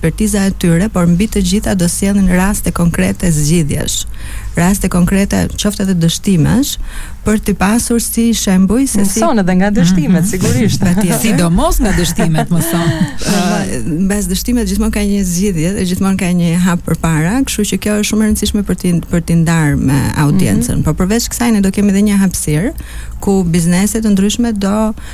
ekspertiza e tyre, por mbi të gjitha do sjellin raste konkrete zgjidhjesh. Raste konkrete, qoftë edhe dështimesh, për të pasur si shembuj se si mëson edhe nga dështimet, sigurisht. Sidomos nga dështimet mëson. Mbas dështimet gjithmonë ka një zgjidhje dhe gjithmonë ka një hap përpara, kështu që kjo është shumë e rëndësishme për t'i ndarë me audiencën. Por përveç kësaj ne do kemi edhe një hapësirë ku bizneset të ndryshme do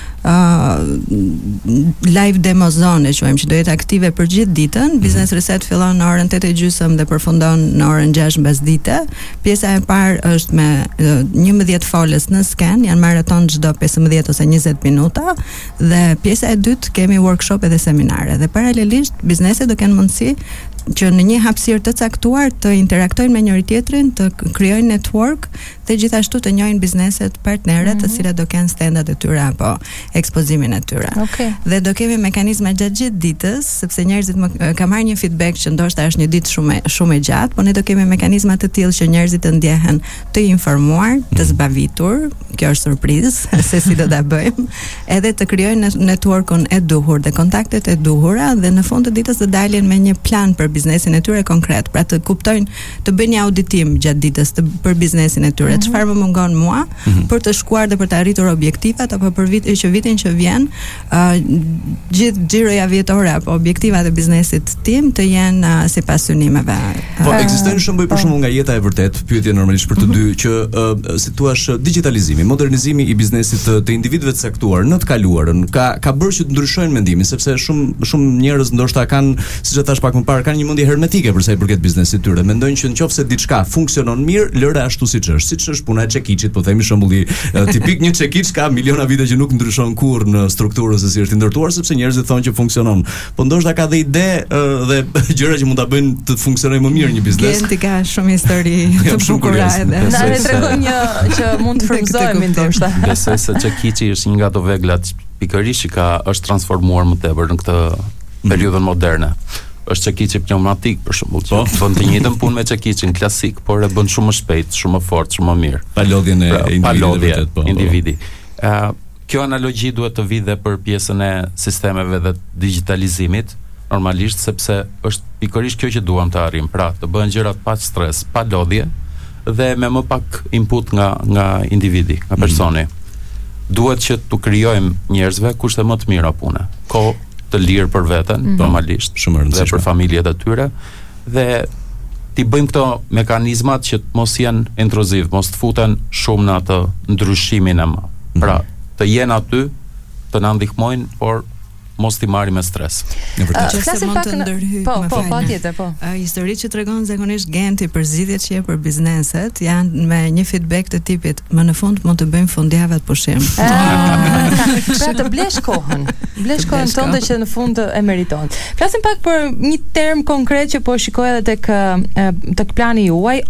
live demo zone që do jetë aktive për gjithë ditën. Business Reset fillon në orën 8:30 dhe përfundon në orën 6 mbasdite. Pjesa e parë është me 11 folës në sken, janë maraton çdo 15 ose 20 minuta, dhe pjesa e dytë kemi workshop edhe seminare. Dhe paralelisht bizneset do kenë mundësi që në një hapësirë të caktuar të interaktojnë me njëri tjetrin, të krijojnë network dhe gjithashtu të njohin bizneset partnere të cilat do kenë standat e tyre apo ekspozimin e tyre. Dhe do kemi mekanizma gjatë gjithë ditës, sepse njerëzit ka marrë një feedback që ndoshta është një ditë shumë e gjatë, por ne do kemi mekanizma të tillë që njerëzit të ndjehen të informuar, të zbavitur, kjo është surprizë se si do ta bëjmë, edhe të krijojnë networkun e duhur dhe kontaktet e duhura, dhe në fund të ditës të dalin me një plan për biznesin e tyre konkret, pra të kuptojnë, të bëjnë një auditim gjatë ditës për biznesin e tyre, çfarë më mungon mua për të shkuar dhe për të arritur objektivat, apo për vitin që vjen, gjithë xhiroja vjetore apo objektivat e biznesit tim të jenë sipas synimeve. Po ekzistojnë shembuj për shembull nga jeta e vërtet, pyetje normalisht për të dy, që si thua digitalizimi, modernizimi i biznesit të individëve të caktuar në të kaluarën ka bërë që të ndryshojnë mendimin, sepse shumë njerëz ndoshta kanë, siç e thash pak më parë, kanë një mendje hermetike për sa i përket biznesit të tyre. Mendojnë që nëse diçka funksionon mirë, lëre ashtu siç është puna e çekiçit, po themi shembulli tipik, një çekiç ka miliona vite që nuk ndryshon kurrë në strukturën se si është ndërtuar, sepse njerëzit thonë që funksionon. Po ndoshta ka dhe ide dhe gjëra që mund ta bëjnë të funksionojë më mirë një biznes. Genti ka shumë histori të bukura edhe. Na tregon një që mund të frymëzohemi ndoshta. Besoj se çekiçi është një nga ato veglat pikërisht që është transformuar më tepër në këtë periudhën moderne. Është çekiçi pneumatik për shembull. Bën të njëjtën punë me çekiçin klasik, por e bën shumë më shpejt, shumë më fort, shumë më mirë. Pa lodhjen e individit. Individi. Kjo analogji duhet të vijë për pjesën e sistemeve dhe digitalizimit, normalisht, sepse është pikërisht kjo që duam të arrijmë. Pra, të bëhen gjërat pa stres, pa lodhje dhe me më pak input nga individi, nga personi. Duhet që të krijojmë njerëzve kushte më të mira pune. Të lirë për veten, normalisht, dhe për familjet e tyre, dhe t'i bëjmë këto mekanizmat që mos jenë intruziv, mos të futen shumë në atë ndryshimin e më. Pra, të jenë aty, të na ndihmojnë, por mos t'i marrim me stres. Flasim pak patjetër, po. Historitë që tregon zakonisht Genti për zgjidhjet që jep për bizneset janë me një feedback të tipit, më në fund mund të bëjmë fundjavë pushim. Pra të blesh kohën. Blesh kohën tënde që në fund e meriton. Flasim pak për një term konkret që po shikoj edhe tek plani juaj,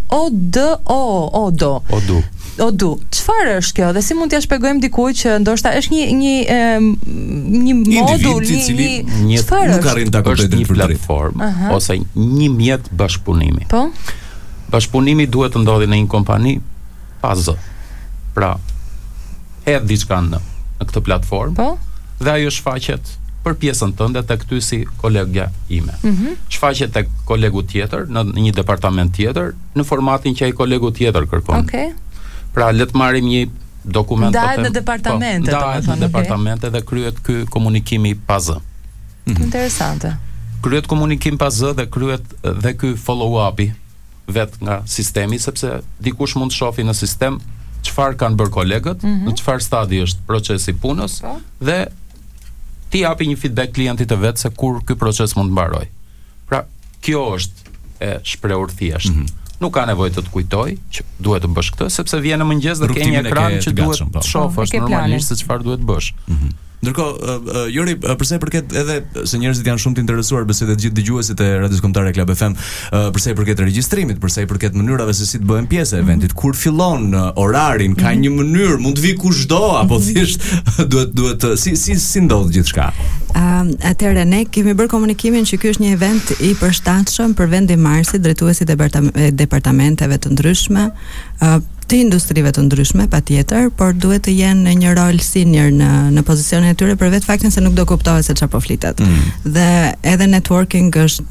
ODU. Çfarë është kjo dhe si mund t'ia shpjegojmë dikujt që ndoshta është një modul, një çfarë është një platformë ose një mjet bashkëpunimi. Po. Bashkëpunimi duhet të ndodhi në një kompani pa zë. Pra, hedh diçka në këtë platformë. Po. Dhe ajo shfaqet për pjesën tënde tek ty si kolegja ime. Shfaqet tek kolegu tjetër në një departament tjetër në formatin që ai kolegu tjetër kërkon. Pra, le të marrim një dokument ndahet në departamente, në departamente dhe kryet ky komunikimi pa zë. Interesante. Kryet komunikim pa zë dhe kryet dhe ky follow-upi vet nga sistemi, sepse dikush mund të shohë në sistem çfarë kanë bërë kolegët, në çfarë stadi është procesi punës dhe ti japi një feedback klientit të vet se kur ky proces mund të mbarojë. Pra, kjo është e shprehur thjesht. Nuk ka nevojë të të kujtoj që duhet të bësh këtë, sepse vjen në mëngjes dhe ke një ekran që duhet të shohësh normalisht se çfarë duhet bësh. Ndërkohë, Jori, përsa i përket edhe se njerëzit janë shumë të interesuar, besoj të gjithë dëgjuesit e Radios Kombëtare Club FM, përsa i përket regjistrimit, përsa i përket mënyrave se si të bëhen pjesë e eventit, kur fillon, orarin, ka një mënyrë, mund të vi kushdo apo thjesht duhet si ndodh gjithçka. Atëherë ne kemi bërë komunikimin që ky është një event i përshtatshëm për vendimarrësit, drejtuesit e departamenteve të ndryshme, të industrive të ndryshme, patjetër, por duhet të jenë në një rol senior në pozicionin e tyre për vetë faktin se nuk do kuptohet se çfarë po flitet. Dhe edhe networking është